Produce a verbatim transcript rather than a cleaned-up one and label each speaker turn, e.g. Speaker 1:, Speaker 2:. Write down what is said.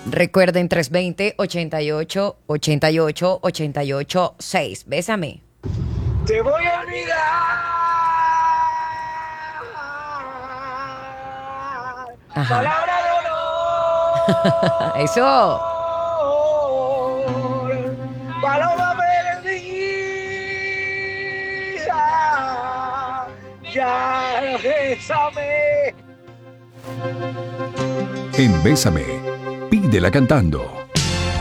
Speaker 1: Recuerden tres dos cero, ochenta y ocho, ochenta y ocho, ochenta y ocho, seis. Bésame.
Speaker 2: Te voy a olvidar.
Speaker 1: Ajá.
Speaker 2: Palabra de
Speaker 1: Eso.
Speaker 2: honor. Paloma perdida. Ya bésame.
Speaker 3: En Bésame, pídela cantando.